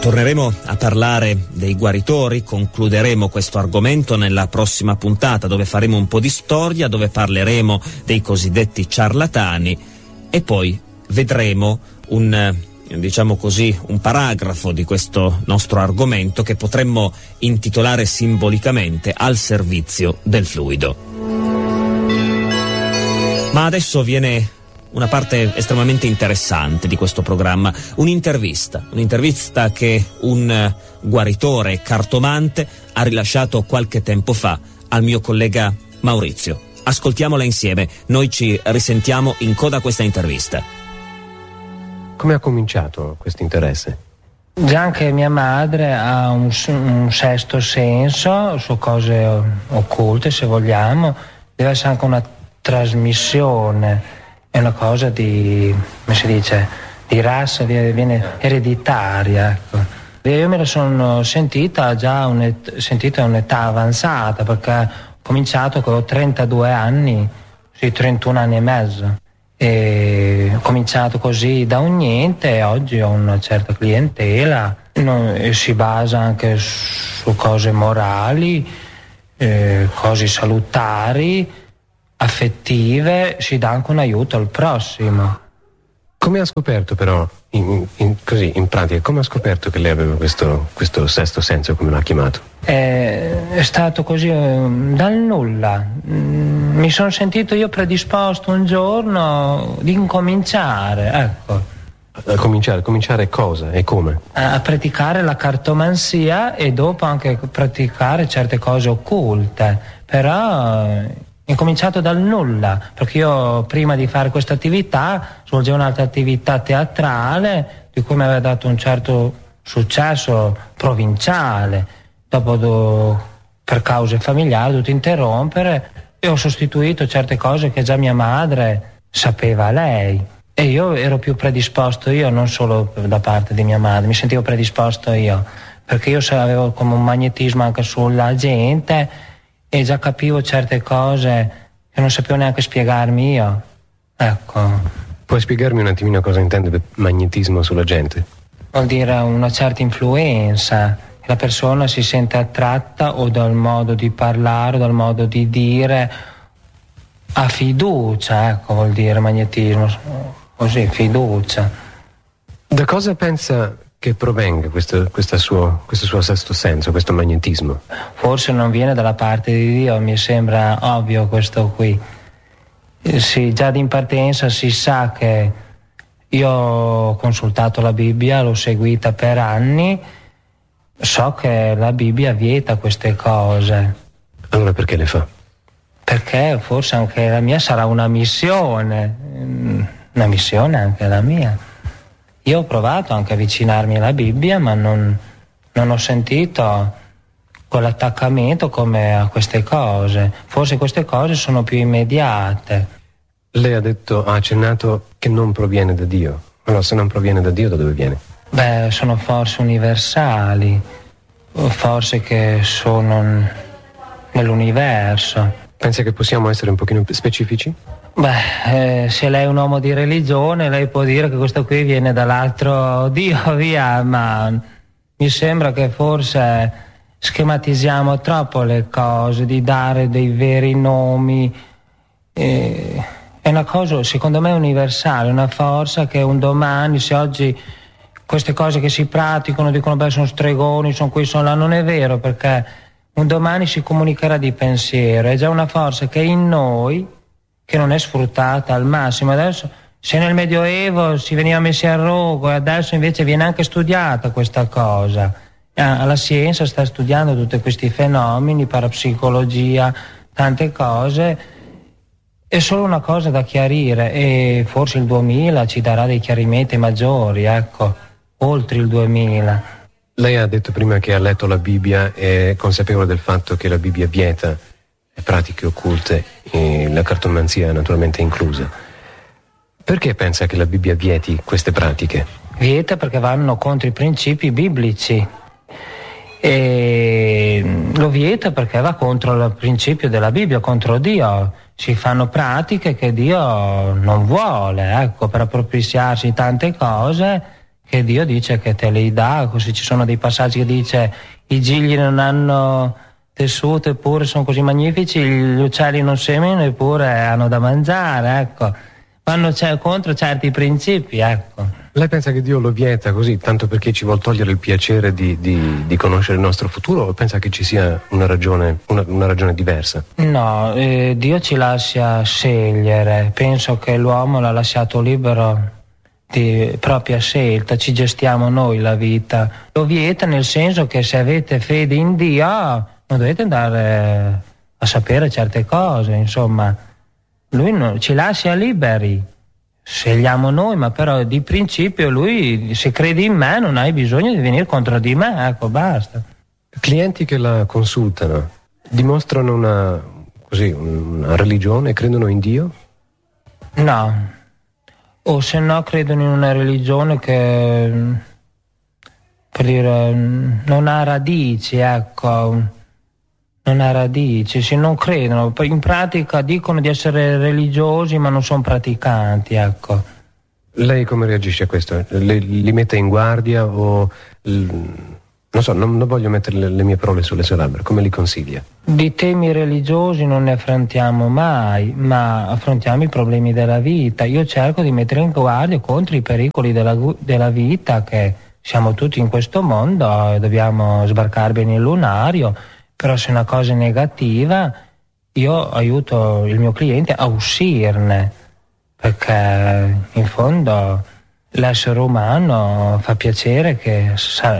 Torneremo a parlare dei guaritori, concluderemo questo argomento nella prossima puntata, dove faremo un po' di storia, dove parleremo dei cosiddetti ciarlatani e poi vedremo un paragrafo di questo nostro argomento che potremmo intitolare simbolicamente Al servizio del fluido. Ma adesso viene una parte estremamente interessante di questo programma, un'intervista che un guaritore cartomante ha rilasciato qualche tempo fa al mio collega Maurizio. Ascoltiamola insieme, noi ci risentiamo in coda a questa intervista. Come ha cominciato questo interesse? Già anche mia madre ha un sesto senso su cose occulte, se vogliamo, deve essere anche una trasmissione. È una cosa di, come si dice, di razza, viene ereditaria. Ecco. Io me la sono sentita già a un'età avanzata, perché ho cominciato che ho 32 anni, 31 anni e mezzo. E ho cominciato così da un niente e oggi ho una certa clientela. E si basa anche su cose morali, cose salutari, affettive, si dà anche un aiuto al prossimo. Come ha scoperto però, in pratica, come ha scoperto che lei aveva questo sesto senso, come l'ha chiamato? È stato così dal nulla. Mi sono sentito io predisposto un giorno di incominciare, ecco. A cominciare cosa e come? A praticare la cartomanzia e dopo anche praticare certe cose occulte, però ho cominciato dal nulla, perché io prima di fare questa attività svolgevo un'altra attività teatrale di cui mi aveva dato un certo successo provinciale. Dopo per cause familiari ho dovuto interrompere e ho sostituito certe cose che già mia madre sapeva lei. E io ero più predisposto io, non solo da parte di mia madre, mi sentivo predisposto io, perché io avevo come un magnetismo anche sulla gente e già capivo certe cose che non sapevo neanche spiegarmi io. Ecco. Puoi spiegarmi un attimino cosa intende per magnetismo sulla gente? Vuol dire una certa influenza, che la persona si sente attratta o dal modo di parlare o dal modo di dire, ha fiducia, ecco, vuol dire magnetismo, così, fiducia. Da cosa pensa che provenga questo suo sesto senso, questo magnetismo? Forse non viene dalla parte di Dio, mi sembra ovvio questo qui. Sì, già in partenza si sa che io ho consultato la Bibbia, l'ho seguita per anni, so che la Bibbia vieta queste cose. Allora perché le fa? Perché forse anche la mia sarà una missione anche la mia. Io ho provato anche a avvicinarmi alla Bibbia, ma non ho sentito quell'attaccamento come a queste cose. Forse queste cose sono più immediate. Lei ha accennato che non proviene da Dio. Allora, se non proviene da Dio, da dove viene? Beh, sono forse universali, forse che sono nell'universo. Pensa che possiamo essere un pochino più specifici? Beh, se lei è un uomo di religione, lei può dire che questo qui viene dall'altro Dio, via, ma mi sembra che forse schematizziamo troppo le cose, di dare dei veri nomi. È una cosa, secondo me, universale, una forza che un domani, se oggi queste cose che si praticano, dicono beh sono stregoni, sono qui, sono là, non è vero, perché un domani si comunicherà di pensiero, è già una forza che è in noi, che non è sfruttata al massimo. Adesso, se nel Medioevo si veniva messi al rogo e adesso invece viene anche studiata questa cosa, la scienza sta studiando tutti questi fenomeni, parapsicologia, tante cose, è solo una cosa da chiarire e forse il 2000 ci darà dei chiarimenti maggiori, ecco, oltre il 2000. Lei ha detto prima che ha letto la Bibbia e è consapevole del fatto che la Bibbia vieta pratiche occulte e la cartomanzia è naturalmente inclusa. Perché pensa che la Bibbia vieti queste pratiche? Vieta perché vanno contro i principi biblici e lo vieta perché va contro il principio della Bibbia, contro Dio. Si fanno pratiche che Dio non vuole, ecco, per appropriarsi di tante cose che Dio dice che te li dà, così ci sono dei passaggi che dice i gigli non hanno tessuto eppure sono così magnifici, gli uccelli non seminano eppure hanno da mangiare, ecco, vanno contro certi principi, ecco. Lei pensa che Dio lo vieta così, tanto perché ci vuol togliere il piacere di conoscere il nostro futuro, o pensa che ci sia una ragione diversa? No, Dio ci lascia scegliere, penso che l'uomo l'ha lasciato libero di propria scelta, ci gestiamo noi la vita. Lo vieta nel senso che se avete fede in Dio non dovete andare a sapere certe cose, insomma, lui ci lascia liberi. Scegliamo noi, ma però di principio lui, se credi in me non hai bisogno di venire contro di me, ecco, basta. Clienti che la consultano dimostrano una religione, credono in Dio? No, o se no credono in una religione che, per dire, non ha radici, ecco. Non ha radici, se non credono, in pratica dicono di essere religiosi ma non sono praticanti, ecco. Lei come reagisce a questo? Li mette in guardia o non so, non voglio mettere le mie parole sulle sue labbra, come li consiglia? Di temi religiosi non ne affrontiamo mai, ma affrontiamo i problemi della vita. Io cerco di mettere in guardia contro i pericoli della vita, che siamo tutti in questo mondo e dobbiamo sbarcare bene il lunario. Però se una cosa è negativa, io aiuto il mio cliente a uscirne, perché in fondo l'essere umano fa piacere che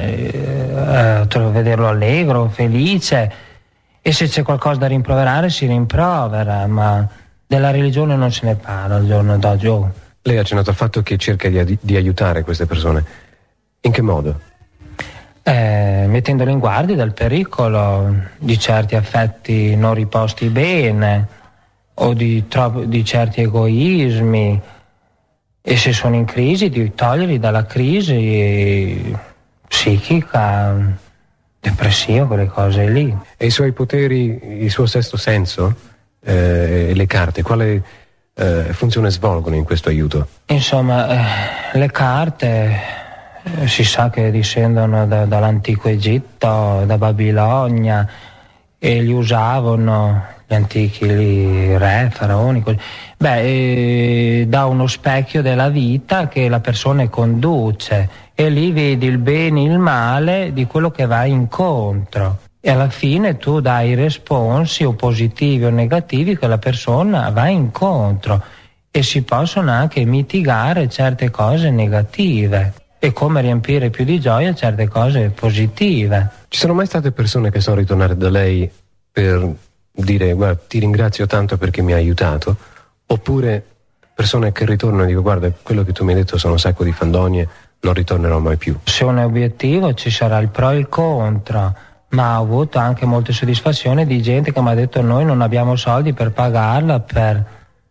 vederlo allegro, felice, e se c'è qualcosa da rimproverare si rimprovera, ma della religione non se ne parla al giorno d'oggi. Lei ha accennato al fatto che cerca di aiutare queste persone. In che modo? Mettendolo in guardia dal pericolo di certi affetti non riposti bene o di certi egoismi, e se sono in crisi di toglierli dalla crisi psichica, depressiva, quelle cose lì. E i suoi poteri, il suo sesto senso, le carte, quale funzione svolgono in questo aiuto? Insomma, le carte si sa che discendono dall'antico Egitto, da Babilonia, e li usavano gli antichi re, faraoni. Da uno specchio della vita che la persona conduce, e lì vedi il bene e il male di quello che va incontro, e alla fine tu dai i responsi o positivi o negativi che la persona va incontro, e si possono anche mitigare certe cose negative e come riempire più di gioia certe cose positive. Ci sono mai state persone che sono ritornate da lei per dire guarda, ti ringrazio tanto perché mi hai aiutato, oppure persone che ritornano e dicono guarda, quello che tu mi hai detto sono un sacco di fandonie, non ritornerò mai più? Se un obiettivo ci sarà il pro e il contro, ma ho avuto anche molte soddisfazioni di gente che mi ha detto noi non abbiamo soldi per pagarla, per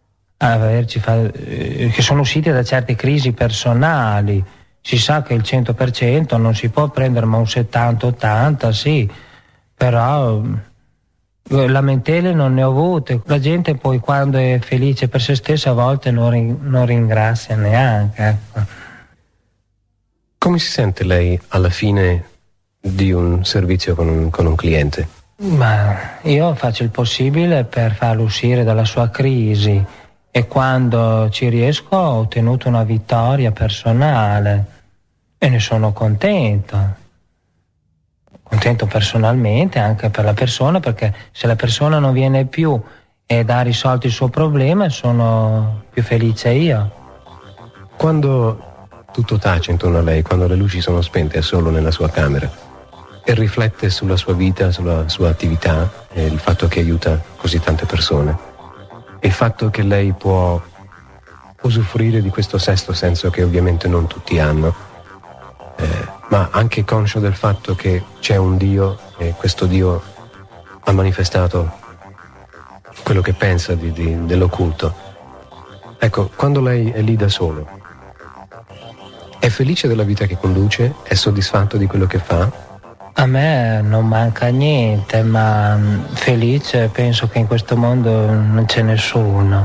che sono usciti da certe crisi personali. Si sa che il 100% non si può prendere, ma un 70-80 sì, però lamentele non ne ho avute. La gente poi quando è felice per se stessa a volte non ringrazia neanche, ecco. Come si sente lei alla fine di un servizio con un cliente? Ma io faccio il possibile per farlo uscire dalla sua crisi, e quando ci riesco ho ottenuto una vittoria personale e ne sono contento personalmente, anche per la persona, perché se la persona non viene più ed ha risolto il suo problema sono più felice io. Quando tutto tace intorno a lei, quando le luci sono spente, è solo nella sua camera e riflette sulla sua vita, sulla sua attività, e il fatto che aiuta così tante persone, il fatto che lei può usufruire di questo sesto senso che ovviamente non tutti hanno, ma anche conscio del fatto che c'è un Dio e questo Dio ha manifestato quello che pensa dell'occulto. Ecco, quando lei è lì da solo, è felice della vita che conduce? È soddisfatto di quello che fa? A me non manca niente, ma felice penso che in questo mondo non c'è nessuno.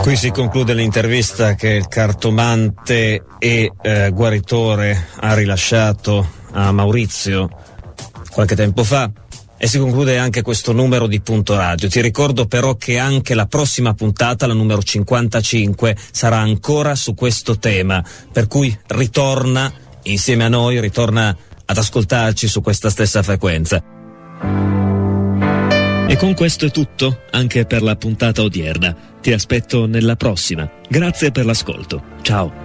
Qui si conclude l'intervista che il cartomante e guaritore ha rilasciato a Maurizio qualche tempo fa, e si conclude anche questo numero di Punto Radio. Ti ricordo però che anche la prossima puntata, la numero 55, sarà ancora su questo tema, per cui ritorna insieme a noi, ritorna ad ascoltarci su questa stessa frequenza. E con questo è tutto anche per la puntata odierna. Ti aspetto nella prossima. Grazie per l'ascolto. Ciao.